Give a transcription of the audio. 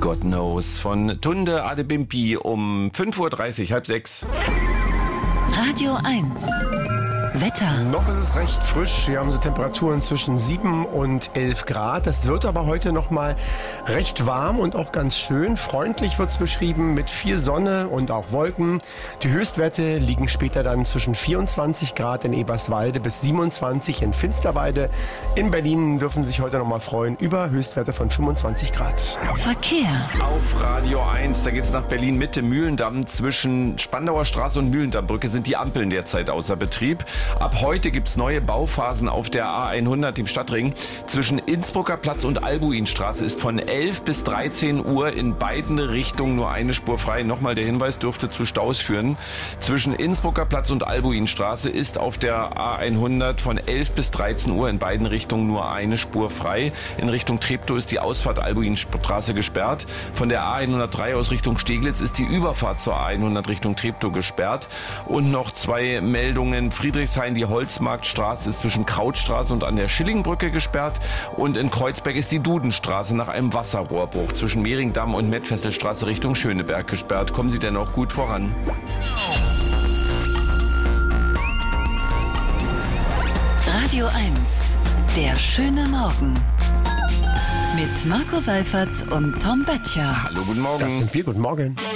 God Knows von Tunde Adebimpi um 5.30 Uhr, halb 6. Radio 1. Wetter. Noch ist es recht frisch. Wir haben so Temperaturen zwischen 7 und 11 Grad. Das wird aber heute noch mal recht warm und auch ganz schön. Freundlich wird es beschrieben mit viel Sonne und auch Wolken. Die Höchstwerte liegen später dann zwischen 24 Grad in Eberswalde bis 27 in Finsterwalde. In Berlin dürfen Sie sich heute noch mal freuen über Höchstwerte von 25 Grad. Verkehr. Auf Radio 1, da geht's nach Berlin Mitte, Mühlendamm. Zwischen Spandauer Straße und Mühlendammbrücke sind die Ampeln derzeit außer Betrieb. Ab heute gibt's neue Bauphasen auf der A100 im Stadtring. Zwischen Innsbrucker Platz und Albuinstraße ist von 11 bis 13 Uhr in beiden Richtungen nur eine Spur frei. Nochmal der Hinweis, dürfte zu Staus führen. Zwischen Innsbrucker Platz und Albuinstraße ist auf der A100 von 11 bis 13 Uhr in beiden Richtungen nur eine Spur frei. In Richtung Treptow ist die Ausfahrt Albuinstraße gesperrt. Von der A103 aus Richtung Steglitz ist die Überfahrt zur A100 Richtung Treptow gesperrt. Und noch zwei Meldungen. Friedrichshain, die Holzmarktstraße ist zwischen Krautstraße und an der Schillingbrücke gesperrt. Und in Kreuzberg ist die Dudenstraße nach einem Wasserrohrbruch zwischen Mehringdamm und Mettfesselstraße Richtung Schöneberg gesperrt. Kommen Sie denn auch gut voran? Radio 1. Der schöne Morgen. Mit Marco Seifert und Tom Böttcher. Hallo, guten Morgen. Das sind wir. Guten Morgen.